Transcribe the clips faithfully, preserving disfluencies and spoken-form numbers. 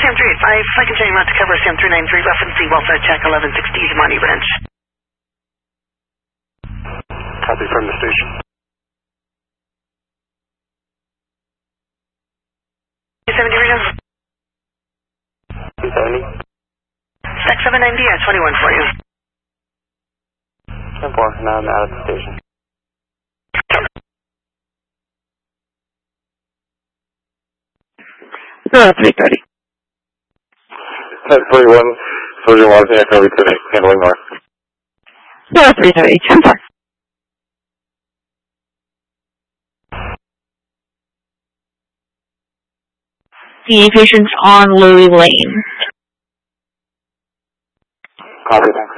Sam three eight five, flight continuing route to cover Sam three nine three, referencing Welfare Check eleven sixty, Zamani Ranch. Copy from the station. two seventy radio. two seventy. Stack seven ninety, I twenty-one for you. ten four, now I'm out of the station. Uh, three thirty. ten forty-one, Soldier Washington, Echo today, handling north. Uh, three thirty, ten four. The patient's on Louis Lane. Copy, thanks.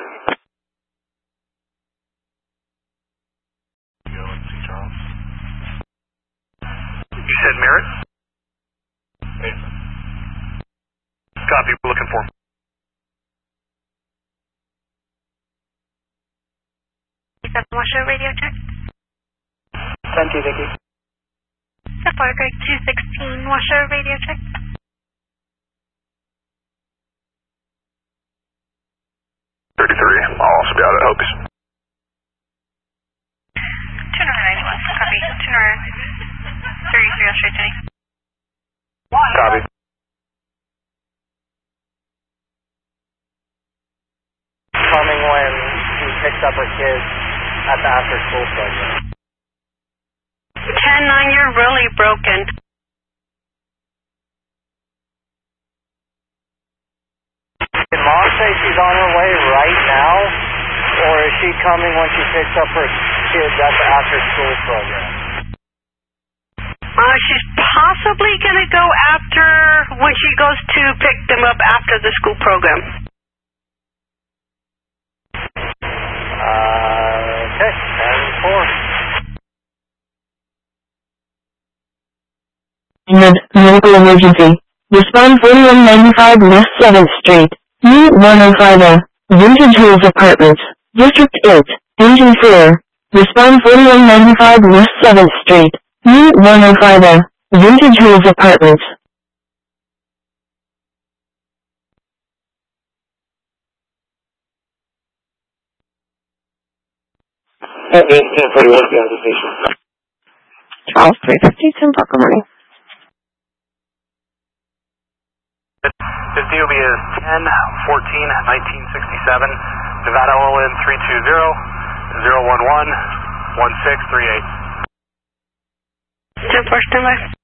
You said Merritt? Copy, we're looking for him. Washer radio check. ten two, thank you. Sapphire Greg two sixteen, Washer radio check. thirty-three, I'll also be out at Hopes. Tuner ninety-one, copy. Tuner thirty-three, I'll straight Jenny. Copy. Coming when she picks up her kids at the after school program. ten nine, you're really broken. Did Mom say she's on her way right now? Or is she coming when she picks up her kids at the after school program? Uh, she's possibly going to go after, when she goes to pick them up after the school program. Uh, okay, ten four. Medical emergency. Respond forty-one ninety-five West seventh Street. Unit one oh five oh. Vintage Hills Apartments. District eight. Engine four. Respond forty-one ninety-five West seventh Street. Unit one oh five oh. Vintage Hills Apartments. Okay, ten forty-one, the other station. Charles three fifty, ten o'clock, good morning. His D O B is ten fourteen nineteen sixty-seven, Nevada O L N three two zero zero one one one six three eight. ten four, stand by.